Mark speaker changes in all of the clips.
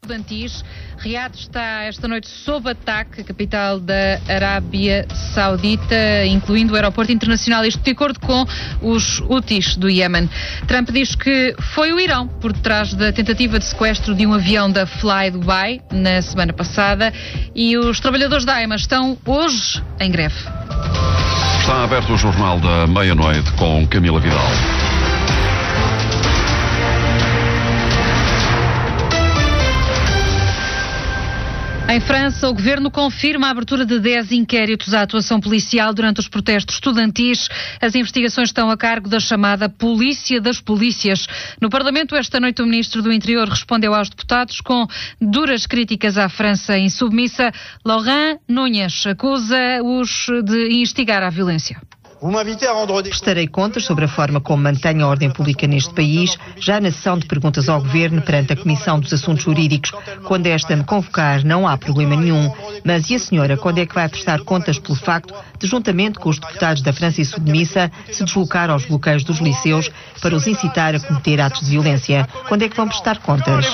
Speaker 1: estudantis. Riad está esta noite sob ataque, a capital da Arábia Saudita, incluindo o aeroporto internacional, isto de acordo com os Houthis do Iémen. Trump diz que foi o Irão por detrás da tentativa de sequestro de um avião da Fly Dubai na semana passada e os trabalhadores da AIMA estão hoje em greve.
Speaker 2: Está aberto o Jornal da Meia-Noite com Camila Vidal.
Speaker 1: Em França, o governo confirma a abertura de 10 inquéritos à atuação policial durante os protestos estudantis. As investigações estão a cargo da chamada Polícia das Polícias. No Parlamento, esta noite, o ministro do Interior respondeu aos deputados com duras críticas à França insubmissa. Laurent Núñez acusa-os de instigar à violência.
Speaker 3: Prestarei contas sobre a forma como mantenho a ordem pública neste país, já na sessão de perguntas ao Governo perante a Comissão dos Assuntos Jurídicos. Quando esta me convocar, não há problema nenhum. Mas e a senhora, quando é que vai prestar contas pelo facto de, juntamente com os deputados da França insubmissa, se deslocar aos bloqueios dos liceus para os incitar a cometer atos de violência? Quando é que vão prestar contas?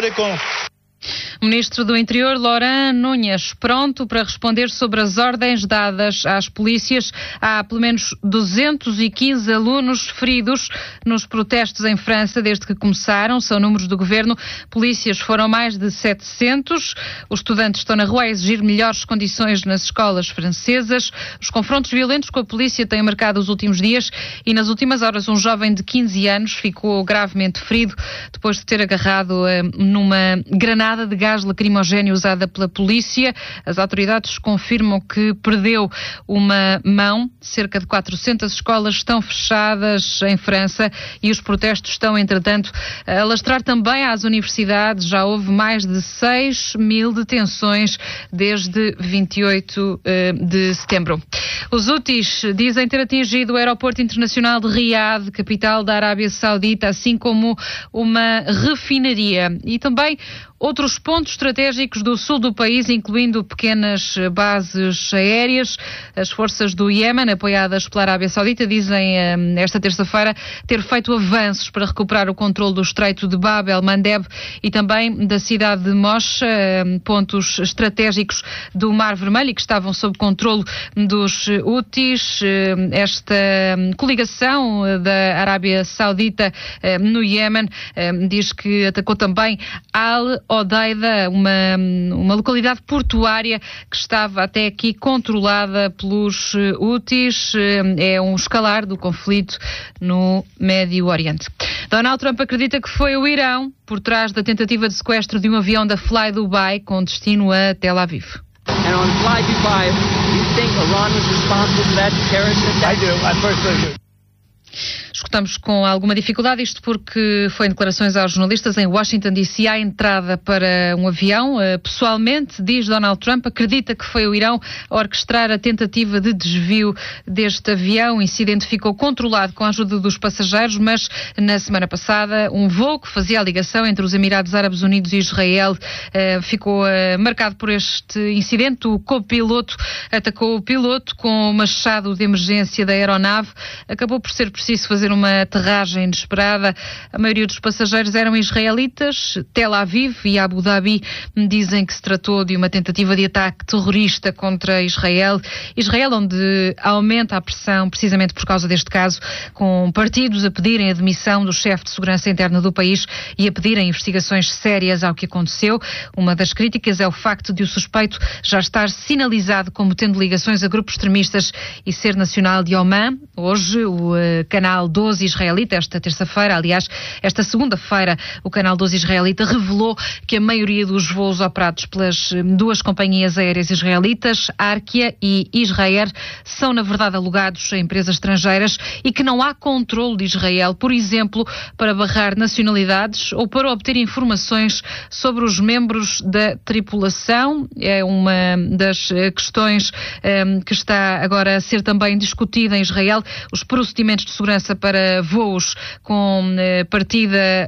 Speaker 1: O ministro do Interior, Laurent Núñez, pronto para responder sobre as ordens dadas às polícias. Há pelo menos 215 alunos feridos nos protestos em França desde que começaram. São números do governo. Polícias foram mais de 700. Os estudantes estão na rua a exigir melhores condições nas escolas francesas. Os confrontos violentos com a polícia têm marcado os últimos dias e nas últimas horas um jovem de 15 anos ficou gravemente ferido depois de ter agarrado numa granada de gás lacrimogéneo usada pela polícia. As autoridades confirmam que perdeu uma mão. Cerca de 400 escolas estão fechadas em França e os protestos estão, entretanto, a alastrar também às universidades. Já houve mais de 6.000 detenções desde 28 de setembro. Os Houthis dizem ter atingido o aeroporto internacional de Riad, capital da Arábia Saudita, assim como uma refinaria e também outros pontos estratégicos do sul do país, incluindo pequenas bases aéreas. As forças do Iémen, apoiadas pela Arábia Saudita, dizem esta terça-feira ter feito avanços para recuperar o controle do estreito de Bab el-Mandeb e também da cidade de Mosha, pontos estratégicos do Mar Vermelho e que estavam sob controle dos Houthis. Esta coligação da Arábia Saudita no Iémen diz que atacou também Al-Odeida, uma localidade portuária que estava até aqui controlada pelos Houthis. É um escalar do conflito no Médio Oriente. Donald Trump acredita que foi o Irão por trás da tentativa de sequestro de um avião da Fly Dubai com destino a Tel Aviv.
Speaker 4: And on Fly Dubai, you think Iran was responsible for that terrorist attack?
Speaker 5: I personally do.
Speaker 1: Escutamos com alguma dificuldade isto porque foi em declarações aos jornalistas em Washington DC à entrada para um avião. Pessoalmente, diz Donald Trump, acredita que foi o Irão a orquestrar a tentativa de desvio deste avião. O incidente ficou controlado com a ajuda dos passageiros, mas na semana passada um voo que fazia a ligação entre os Emirados Árabes Unidos e Israel ficou marcado por este incidente. O copiloto atacou o piloto com o machado de emergência da aeronave. Acabou por ser preciso fazer uma aterragem inesperada. A maioria dos passageiros eram israelitas. Tel Aviv e Abu Dhabi dizem que se tratou de uma tentativa de ataque terrorista contra Israel. Israel, onde aumenta a pressão precisamente por causa deste caso, com partidos a pedirem a demissão do chefe de segurança interna do país e a pedirem investigações sérias ao que aconteceu. Uma das críticas é o facto de o suspeito já estar sinalizado como tendo ligações a grupos extremistas e ser nacional de Oman. Hoje, o Canal 12 israelita, esta terça-feira, aliás, esta segunda-feira, o Canal 12 israelita revelou que a maioria dos voos operados pelas duas companhias aéreas israelitas, Arkia e Israel, são, na verdade, alugados a empresas estrangeiras e que não há controle de Israel, por exemplo, para barrar nacionalidades ou para obter informações sobre os membros da tripulação. É uma das questões que está agora a ser também discutida em Israel. Os procedimentos de segurança para voos com partida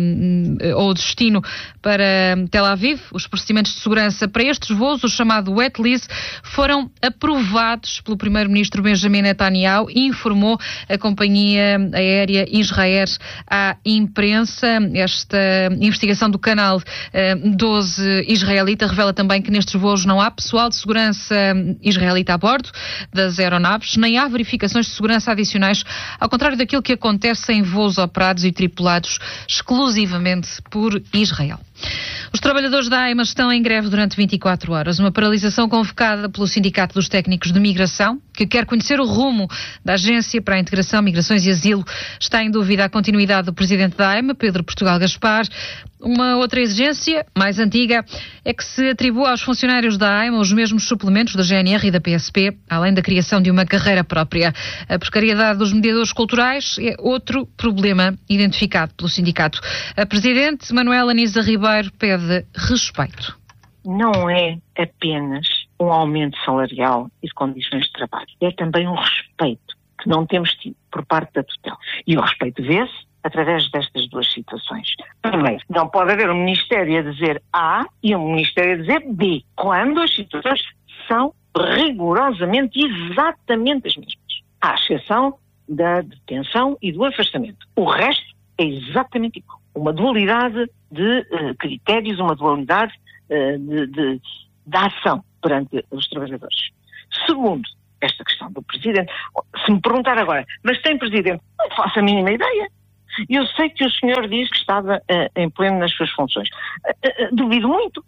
Speaker 1: ou destino para Tel Aviv. Os procedimentos de segurança para estes voos, o chamado wet lease, foram aprovados pelo primeiro-ministro Benjamin Netanyahu, informou a companhia aérea Israel à imprensa. Esta investigação do canal 12 israelita revela também que nestes voos não há pessoal de segurança israelita a bordo das aeronaves, nem há verificações de segurança adicionais, ao contrário daquilo que acontece em voos operados e tripulados exclusivamente por Israel. Os trabalhadores da AIMA estão em greve durante 24 horas. Uma paralisação convocada pelo Sindicato dos Técnicos de Migração, que quer conhecer o rumo da Agência para a Integração, Migrações e Asilo. Está em dúvida a continuidade do presidente da AIMA, Pedro Portugal Gaspar. Uma outra exigência, mais antiga, é que se atribua aos funcionários da AIMA os mesmos suplementos da GNR e da PSP, além da criação de uma carreira própria. A precariedade dos mediadores culturais é outro problema identificado pelo sindicato. A presidente, Manuela Anísia Ribeiro, pede respeito.
Speaker 5: Não é apenas um aumento salarial e de condições de trabalho. É também um respeito que não temos tido por parte da tutela. E o respeito vê-se através destas duas situações. Primeiro, não pode haver um Ministério a dizer A e um Ministério a dizer B, quando as situações são rigorosamente exatamente as mesmas. À exceção da detenção e do afastamento. O resto é exatamente igual. Uma dualidade de critérios, uma dualidade de ação perante os trabalhadores. Segundo, esta questão do Presidente. Se me perguntar agora, mas tem Presidente? Não faço a mínima ideia. Eu sei que o senhor diz que estava em pleno nas suas funções. Duvido muito.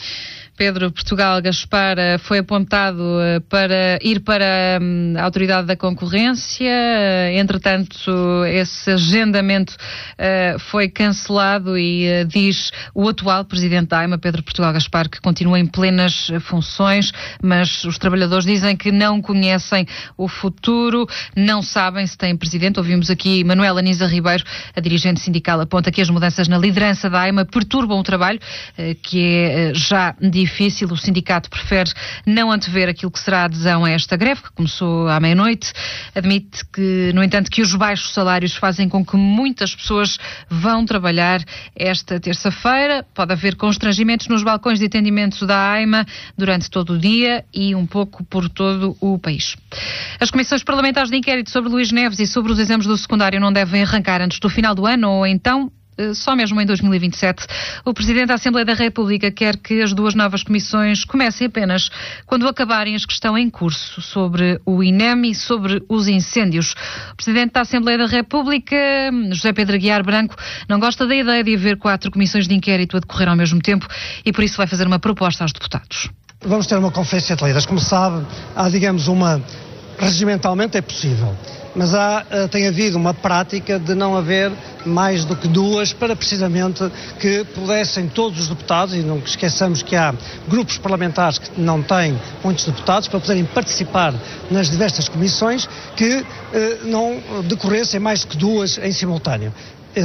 Speaker 1: Pedro Portugal Gaspar foi apontado para ir para a Autoridade da Concorrência. Entretanto, esse agendamento foi cancelado e diz o atual presidente da AIMA, Pedro Portugal Gaspar, que continua em plenas funções, mas os trabalhadores dizem que não conhecem o futuro, não sabem se tem presidente. Ouvimos aqui Manuela Anísia Ribeiro, a dirigente sindical, aponta que as mudanças na liderança da AIMA perturbam o trabalho, que é já difícil. O sindicato prefere não antever aquilo que será a adesão a esta greve, que começou à meia-noite. Admite que, no entanto, que os baixos salários fazem com que muitas pessoas vão trabalhar esta terça-feira. Pode haver constrangimentos nos balcões de atendimento da AIMA durante todo o dia e um pouco por todo o país. As comissões parlamentares de inquérito sobre Luís Neves e sobre os exames do secundário não devem arrancar antes do final do ano ou então só mesmo em 2027. O Presidente da Assembleia da República quer que as duas novas comissões comecem apenas quando acabarem as que estão em curso sobre o INEM e sobre os incêndios. O Presidente da Assembleia da República, José Pedro Aguiar Branco, não gosta da ideia de haver 4 comissões de inquérito a decorrer ao mesmo tempo e por isso vai fazer uma proposta aos deputados.
Speaker 6: Vamos ter uma conferência de líderes. Como sabe, há, digamos, regimentalmente é possível, mas tem havido uma prática de não haver mais do que 2 para precisamente que pudessem todos os deputados, e não esqueçamos que há grupos parlamentares que não têm muitos deputados, para poderem participar nas diversas comissões, que não decorressem mais do que 2 em simultâneo.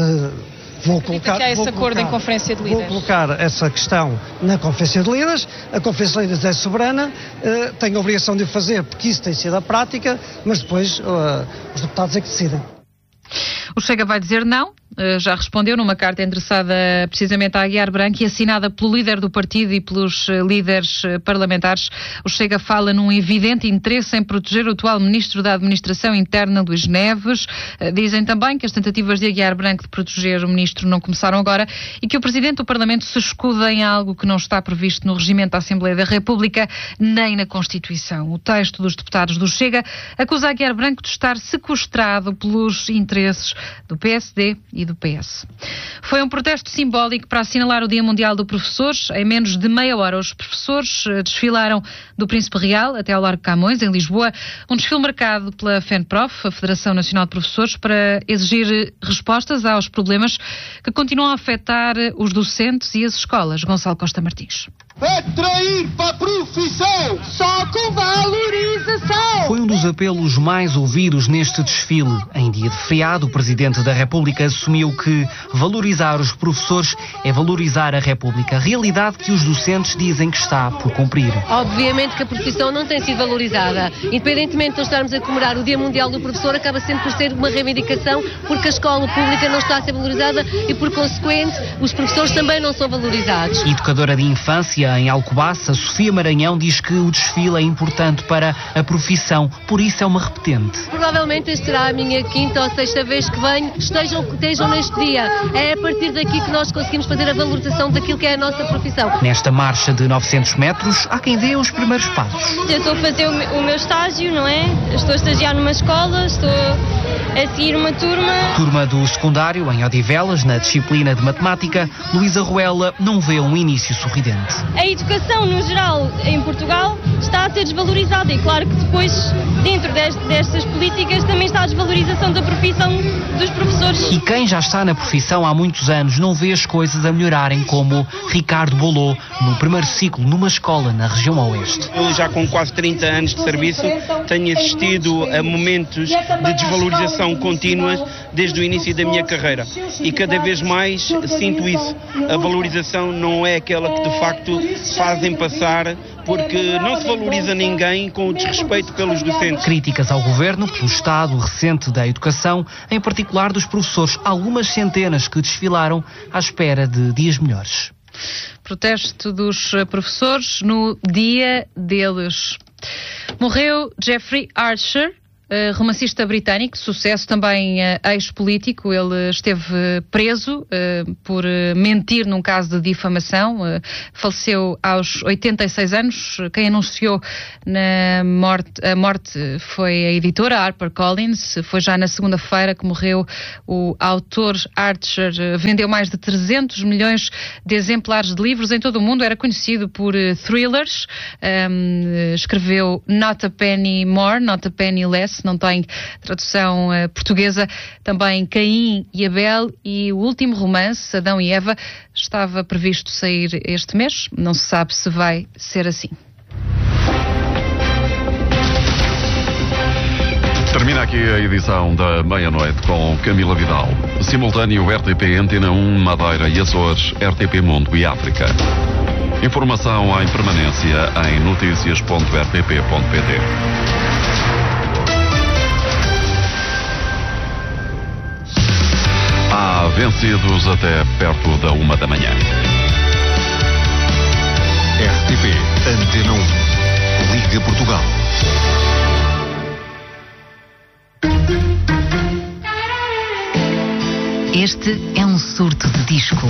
Speaker 6: Vou colocar essa questão na Conferência de Líderes. A Conferência de Líderes é soberana, tem a obrigação de o fazer, porque isso tem sido a prática, mas depois os deputados é que decidem.
Speaker 1: O Chega vai dizer não. Já respondeu numa carta endereçada precisamente a Aguiar Branco e assinada pelo líder do partido e pelos líderes parlamentares. O Chega fala num evidente interesse em proteger o atual Ministro da Administração Interna, Luís Neves. Dizem também que as tentativas de Aguiar Branco de proteger o Ministro não começaram agora e que o Presidente do Parlamento se escuda em algo que não está previsto no Regimento da Assembleia da República nem na Constituição. O texto dos deputados do Chega acusa Aguiar Branco de estar sequestrado pelos interesses do PSD e do PS. Foi um protesto simbólico para assinalar o Dia Mundial do Professor. Em menos de meia hora, os professores desfilaram do Príncipe Real até ao Largo Camões, em Lisboa. Um desfile marcado pela FENPROF, a Federação Nacional de Professores, para exigir respostas aos problemas que continuam a afetar os docentes e as escolas. Gonçalo Costa Martins.
Speaker 7: Atrair para a profissão! Só com valorização!
Speaker 8: Foi um dos apelos mais ouvidos neste desfile. Em dia de feriado, o Presidente da República assumiu que valorizar os professores é valorizar a República. Realidade que os docentes dizem que está por cumprir.
Speaker 9: Obviamente que a profissão não tem sido valorizada. Independentemente de nós estarmos a comemorar o Dia Mundial do Professor, acaba sempre por ser uma reivindicação, porque a escola pública não está a ser valorizada e, por consequente, os professores também não são valorizados.
Speaker 8: Educadora de infância em Alcobaça, Sofia Maranhão diz que o desfile é importante para a profissão, por isso é uma repetente.
Speaker 9: Provavelmente esta será a minha quinta ou sexta vez que venho, estejam neste dia. É a partir daqui que nós conseguimos fazer a valorização daquilo que é a nossa profissão.
Speaker 8: Nesta marcha de 900 metros, há quem dê os primeiros passos.
Speaker 10: Eu estou a fazer o meu estágio, não é? Estou a estagiar numa escola, estou a seguir uma turma.
Speaker 8: Turma do secundário, em Odivelas, na disciplina de matemática, Luísa Ruela não vê um início sorridente.
Speaker 10: A educação, no geral, em Portugal, está a ser desvalorizada e claro que depois, dentro destas políticas, também está a desvalorização da profissão dos professores.
Speaker 8: E quem já está na profissão há muitos anos não vê as coisas a melhorarem, como Ricardo Bolô, no primeiro ciclo numa escola na região oeste.
Speaker 11: Eu já com quase 30 anos de serviço tenho assistido a momentos de desvalorização contínua desde o início da minha carreira e cada vez mais sinto isso. A valorização não é aquela que de facto fazem passar, porque não se valoriza ninguém com o desrespeito pelos docentes.
Speaker 8: Críticas ao governo pelo estado recente da educação, em particular dos professores, algumas centenas que desfilaram à espera de dias melhores.
Speaker 1: Protesto dos professores no dia deles. Morreu Jeffrey Archer, romancista britânico, sucesso também ex-político. Ele esteve preso por mentir num caso de difamação. Faleceu aos 86 anos. Quem anunciou a morte foi a editora HarperCollins. Foi já na segunda-feira que morreu o autor. Archer vendeu mais de 300 milhões de exemplares de livros em todo o mundo. Era conhecido por thrillers. Escreveu Not a Penny More, Not a Penny Less. Não tem tradução portuguesa. Também Caim e Abel, e o último romance, Adão e Eva, estava previsto sair este mês. Não se sabe se vai ser assim.
Speaker 2: Termina aqui a edição da meia-noite com Camila Vidal. Simultâneo RTP Antena 1, Madeira e Açores, RTP Mundo e África. Informação em permanência em noticias.rtp.pt. Há vencidos até perto da 1 da manhã.
Speaker 12: RTP Antena 1, Liga Portugal.
Speaker 13: Este é um surto de disco.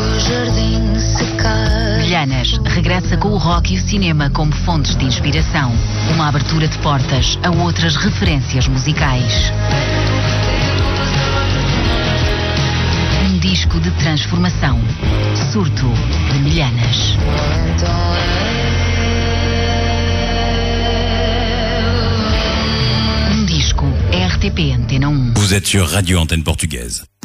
Speaker 13: Milhanas regressa com o rock e o cinema como fontes de inspiração. Uma abertura de portas a outras referências musicais. Um disco de transformação. Surto de Milhanas. Um disco RTP Antena 1.
Speaker 14: Vous êtes sur Radio Antenne Portugaise.